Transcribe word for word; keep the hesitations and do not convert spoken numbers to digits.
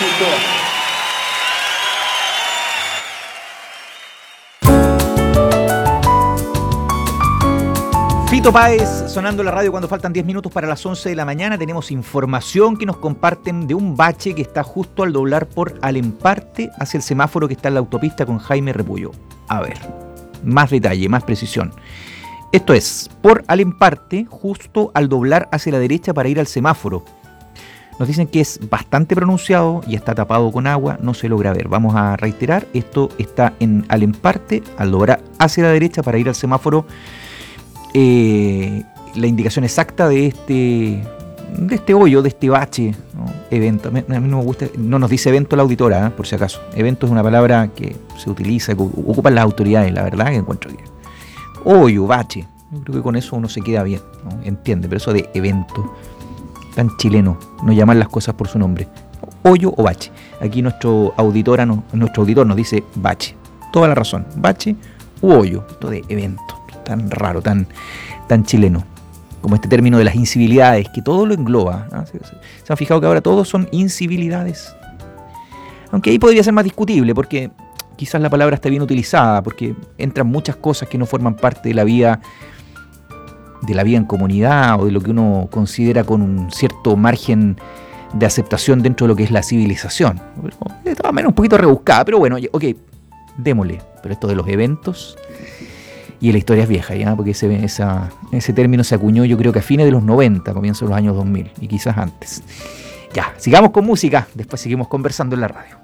Éxito. Fito Páez sonando la radio cuando faltan diez minutos para las once de la mañana. Tenemos información que nos comparten de un bache que está justo al doblar por Alemparte hacia el semáforo que está en la autopista con Jaime Repullo. A ver, más detalle, más precisión. Esto es, por Alemparte, justo al doblar hacia la derecha para ir al semáforo. Nos dicen que es bastante pronunciado y está tapado con agua, no se logra ver. Vamos a reiterar, esto está en Alemparte, al doblar hacia la derecha para ir al semáforo. Eh, la indicación exacta de este de este hoyo, de este bache, ¿no? Evento. A mí no me gusta, no nos dice evento la auditora, ¿eh? Por si acaso. Evento es una palabra que se utiliza, que ocupan las autoridades, la verdad que encuentro bien. Hoyo, bache. Yo creo que con eso uno se queda bien, ¿no? Entiende, pero eso de evento, tan chileno, no llamar las cosas por su nombre. Hoyo o bache. Aquí nuestro auditora, no, nuestro auditor nos dice bache. Toda la razón. Bache u hoyo. Esto de evento. Tan raro, tan, tan chileno, como este término de las incivilidades, que todo lo engloba, ¿no? ¿Se, se, se han fijado que ahora todos son incivilidades? Aunque ahí podría ser más discutible, porque quizás la palabra está bien utilizada, porque entran muchas cosas que no forman parte de la vida, de la vida en comunidad, o de lo que uno considera con un cierto margen de aceptación dentro de lo que es la civilización. De todas maneras un poquito rebuscada, pero bueno, ok, démosle. Pero esto de los eventos... Y la historia es vieja, ¿ya? Porque ese, esa, ese término se acuñó yo creo que a fines de los noventa, comienzos de los años dos mil, y quizás antes. Ya, sigamos con música, después seguimos conversando en la radio.